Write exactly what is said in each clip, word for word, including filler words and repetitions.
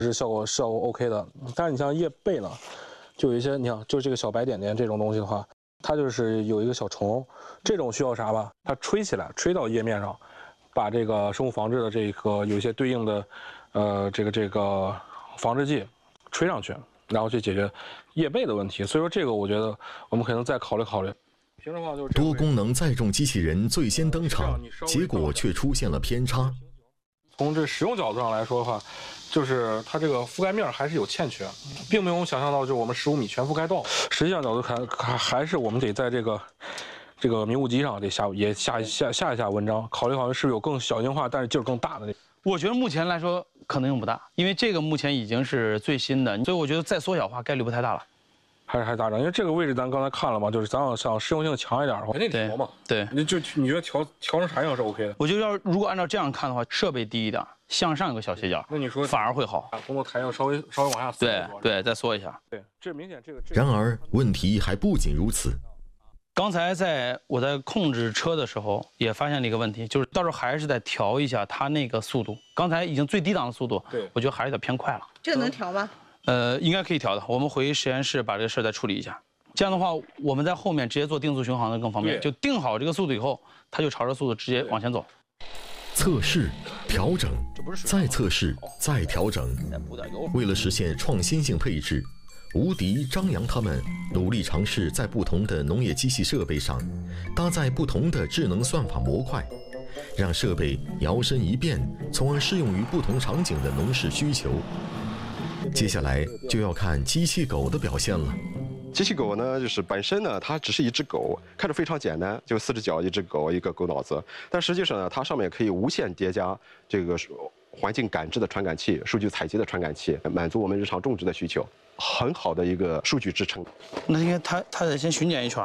是效果效果 OK 的。但是你像叶背呢，就有一些，你看，就这个小白点点这种东西的话，它就是有一个小虫，这种需要啥吧？它吹起来，吹到叶面上，把这个生物防治的这个有一些对应的，呃，这个这个防治剂吹上去，然后去解决叶背的问题。所以说这个我觉得我们可能再考虑考虑。平时话就是多功能载重机器人最先登场，结果却出现了偏差。 从这使用角度上来说的话，就是它这个覆盖面还是有欠缺，并没有想象到就是我们十五米全覆盖到。实际上角度看，还还是我们得在这个这个迷雾机上得下也下下下一下文章，考虑考虑是不是有更小型化，但是劲儿更大的那。 我觉得目前来说可能性不大，因为这个目前已经是最新的，所以我觉得再缩小化概率不太大了。 还是还大涨，因为这个位置咱刚才看了嘛，就是咱要想适用性强一点的话，肯定调嘛。 对， 你就你觉得调调成啥样是 OK 的？ 我觉得要如果按照这样看的话，设备低一点，向上有个小斜角， 那你说反而会好。 工作弹性稍微稍微往下缩。 对对，再缩一下。 对，这明显这个。 然而问题还不仅如此。 刚才在我在控制车的时候，也发现了一个问题，就是到时候还是得调一下它那个速度。刚才已经最低档的速度， 对， 我觉得还是有点偏快了。 这个能调吗？ 呃，应该可以调的。我们回实验室把这个事儿再处理一下。这样的话，我们在后面直接做定速巡航的更方便。就定好这个速度以后，它就朝着速度直接往前走。 测试、调整，再测试、再调整。为了实现创新性配置，吴迪、张扬他们努力尝试在不同的农业机器设备上搭载不同的智能算法模块，让设备摇身一变，从而适用于不同场景的农事需求。接下来就要看机器狗的表现了。 机器狗呢，就是本身呢，它只是一只狗，看着非常简单，就四只脚，一只狗，一个狗脑子。但实际上呢，它上面可以无限叠加这个环境感知的传感器、数据采集的传感器，满足我们日常种植的需求，很好的一个数据支撑。 那应该它它得先巡检一圈。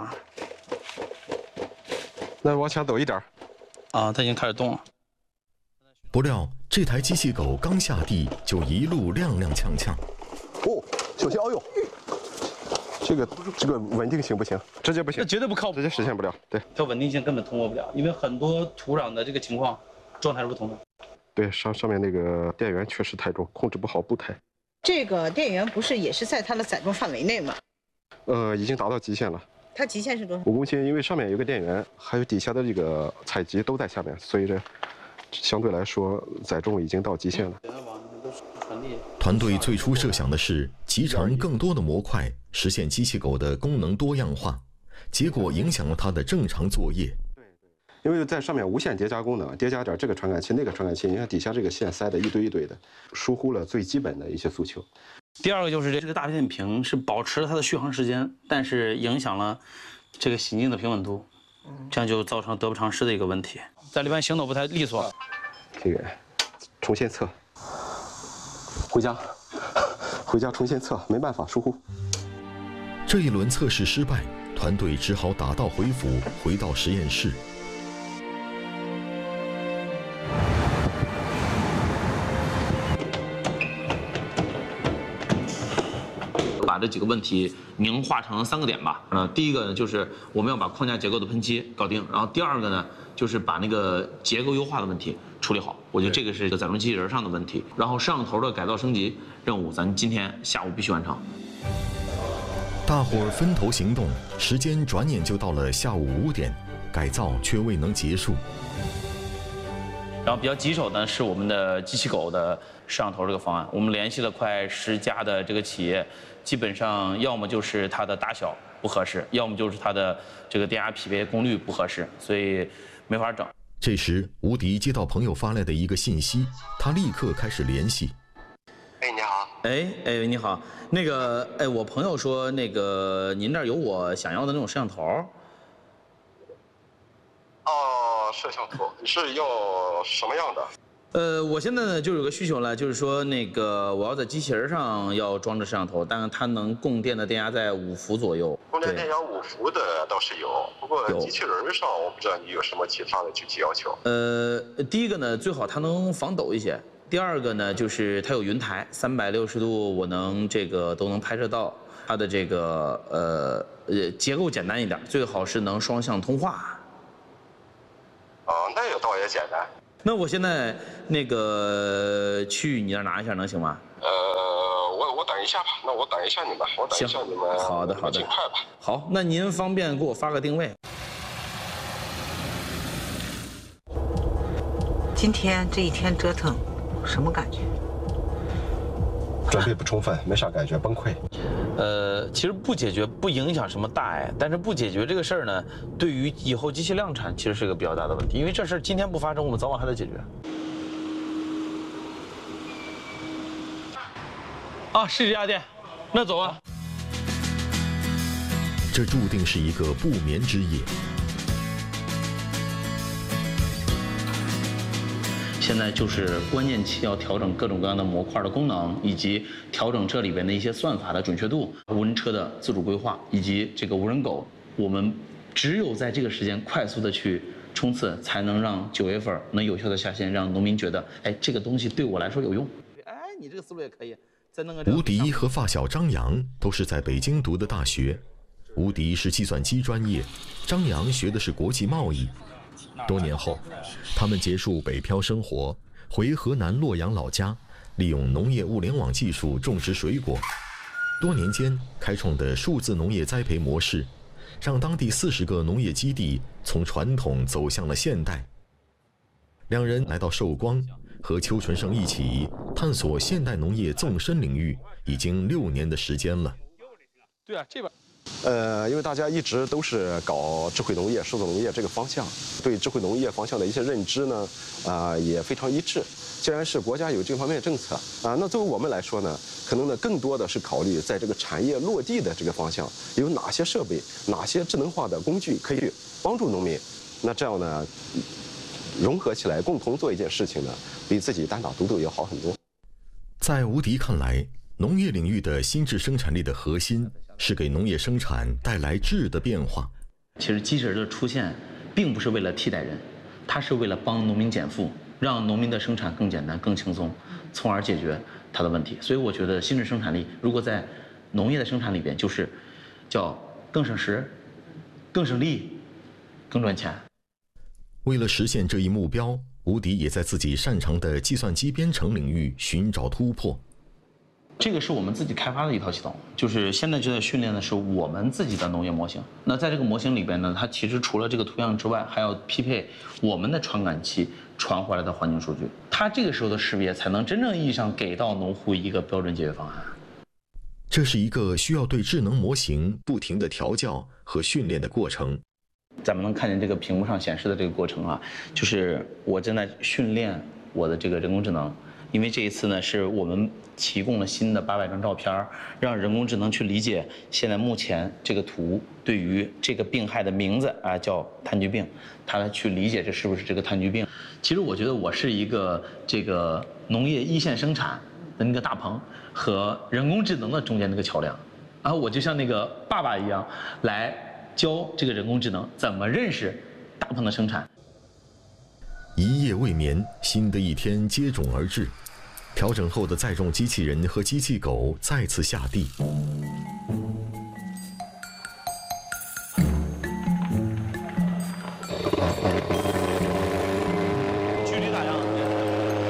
那往前走一点。 啊，它已经开始动了。 不料这台机器狗刚下地就一路踉踉跄跄。 哦，小心！哎呦。这个这个稳定性不行，直接不行， 那绝对不靠谱， 直接实现不了。对， 它稳定性根本通过不了，因为很多土壤的这个情况状态是不同的。 对，上上面那个电源确实太重，控制不好步态。 这个电源不是也是在它的载重范围内吗？ 呃，已经达到极限了。 它极限是多少？ 五公斤，因为上面有个电源，还有底下的这个采集都在下面，所以这相对来说载重已经到极限了。 团队最初设想的是集成更多的模块，实现机器狗的功能多样化，结果影响了它的正常作业。 对对，因为在上面无限叠加功能，叠加点这个传感器、那个传感器，你看底下这个线塞的一堆一堆的，疏忽了最基本的一些诉求。 第二个就是这个大变频是保持了它的续航时间，但是影响了这个行进的平稳度，这样就造成得不偿失的一个问题，在里边行走不太利索。 这个重新测。回家，回家重新测，没办法，疏忽。 这一轮测试失败，团队只好打道回府，回到实验室。 把这几个问题凝化成三个点吧。呃，第一个呢，就是我们要把框架结构的喷漆搞定，然后第二个呢，就是把那个结构优化的问题处理好。我觉得这个是一个载重机器人上的问题。然后摄像头的改造升级任务，咱今天下午必须完成。 大伙儿分头行动，时间转眼就到了下午五点，改造却未能结束。 然后比较棘手的是我们的机器狗的摄像头这个方案，我们联系了快十家的这个企业，基本上要么就是它的大小不合适，要么就是它的这个电压匹配功率不合适，所以没法整。 这时，吴迪接到朋友发来的一个信息，他立刻开始联系。 哎，你好。 哎哎，你好，那个哎，我朋友说那个您这儿有我想要的那种摄像头。 哦，摄像头，你是要什么样的？ 呃，我现在呢就有个需求了，就是说那个我要在机器人上要装置摄像头，但是它能供电的电压在五伏左右。 供电电压五伏的倒是有，不过机器人上我不知道你有什么其他的具体要求。 呃，第一个呢，最好它能防抖一些；第二个呢，就是它有云台，三百六十度我能这个都能拍摄到。它的这个呃呃结构简单一点，最好是能双向通话。 啊，那个倒也简单。 那我现在那个去你那儿拿一下能行吗？ 呃， 等一下吧，那我等一下你们，我等一下你们， 好的好的， 尽快吧。 好，那您方便给我发个定位？ 今天这一天折腾，什么感觉？ 准备不充分，没啥感觉，崩溃。 呃，其实不解决不影响什么大碍，但是不解决这个事儿呢，对于以后机器量产其实是个比较大的问题，因为这事儿今天不发生，我们早晚还得解决。啊，是这家店，那走啊。 这注定是一个不眠之夜。 现在就是关键期要调整各种各样的模块的功能，以及调整这里边的一些算法的准确度、无人车的自主规划，以及这个无人狗。我们只有在这个时间快速的去冲刺，才能让九月份能有效的下线，让农民觉得，哎，这个东西对我来说有用。 哎，你这个思路也可以。再弄个。 吴迪和发小张扬都是在北京读的大学，吴迪是计算机专业，张扬学的是国际贸易。多年后，他们结束北漂生活，回河南洛阳老家，利用农业物联网技术种植水果。多年间开创的数字农业栽培模式，让当地四十个农业基地从传统走向了现代。两人来到寿光，和邱纯胜一起探索现代农业纵深领域，已经六年的时间了。 对啊，这边。 呃，因为大家一直都是搞智慧农业、数字农业这个方向，对智慧农业方向的一些认知呢，啊、呃、也非常一致。既然是国家有这方面政策啊、呃，那作为我们来说呢，可能呢更多的是考虑在这个产业落地的这个方向，有哪些设备、哪些智能化的工具可以帮助农民。那这样呢，融合起来共同做一件事情呢，比自己单打独斗要好很多。 在吴迪看来，农业领域的新质生产力的核心是给农业生产带来质的变化。 其实机器人的出现，并不是为了替代人，它是为了帮农民减负，让农民的生产更简单、更轻松，从而解决他的问题。所以我觉得新质生产力，如果在农业的生产里边，就是叫更省时、更省力、更赚钱。 为了实现这一目标，吴迪也在自己擅长的计算机编程领域寻找突破。 这个是我们自己开发的一套系统，就是现在就在训练的是我们自己的农业模型。那在这个模型里边呢，它其实除了这个图样之外，还要匹配我们的传感器传回来的环境数据。它这个时候的识别，才能真正意义上给到农户一个标准解决方案。 这是一个需要对智能模型不停的调教和训练的过程。 咱们能看见这个屏幕上显示的这个过程啊，就是我正在训练我的这个人工智能。因为这一次呢，是我们提供了新的八百张照片，让人工智能去理解现在目前这个图对于这个病害的名字啊叫炭疽病，它来去理解这是不是这个炭疽病。其实我觉得我是一个这个农业一线生产的那个大棚和人工智能的中间那个桥梁，然后我就像那个爸爸一样，来教这个人工智能怎么认识大棚的生产。 一夜未眠，新的一天接踵而至。调整后的载重机器人和机器狗再次下地。